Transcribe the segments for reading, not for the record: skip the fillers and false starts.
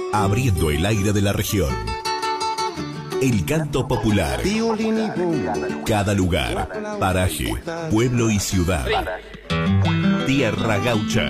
abriendo el aire de la región. El canto popular. Cada lugar, paraje, pueblo y ciudad. Tierra Gaucha.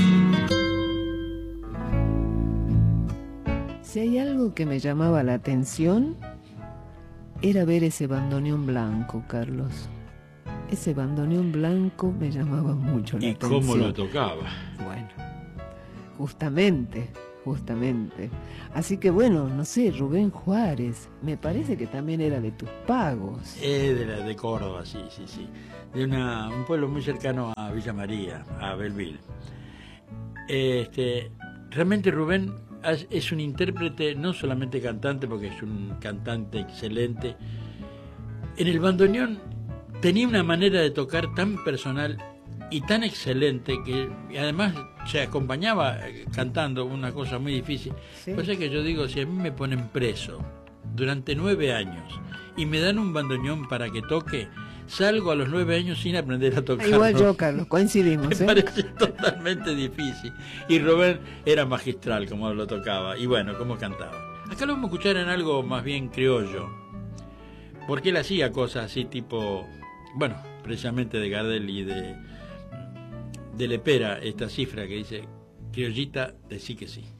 Si hay algo que me llamaba la atención, era ver ese bandoneón blanco, Carlos. Ese bandoneón blanco me llamaba mucho la atención. ¿Y cómo lo tocaba? Bueno, justamente. Así que bueno, no sé, Rubén Juárez, me parece que también era de tus pagos. De Córdoba, sí. De un pueblo muy cercano a Villa María, a Belville. Realmente Rubén es un intérprete, no solamente cantante, porque es un cantante excelente. En el bandoneón tenía una manera de tocar tan personal y tan excelente que además se acompañaba cantando, una cosa muy difícil. Sí. Pues es que yo digo, si a mí me ponen preso durante 9 años y me dan un bandoneón para que toque, salgo a los 9 años sin aprender a tocar. Igual yo, Carlos, coincidimos. Me parece totalmente difícil. Y Rubén era magistral como lo tocaba y bueno, como cantaba. Acá lo vamos a escuchar en algo más bien criollo, porque él hacía cosas así tipo, bueno, precisamente de Gardel y de Lepera, esta cifra que dice: criollita, decí que sí.